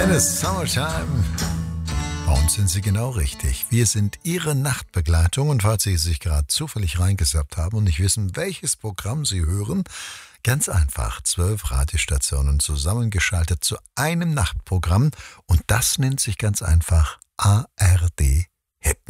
In the summertime. Bei uns sind Sie genau richtig. Wir sind Ihre Nachtbegleitung und falls Sie sich gerade zufällig reingesappt haben und nicht wissen, welches Programm Sie hören, ganz einfach 12 Radiostationen zusammengeschaltet zu einem Nachtprogramm und das nennt sich ganz einfach ARD Hit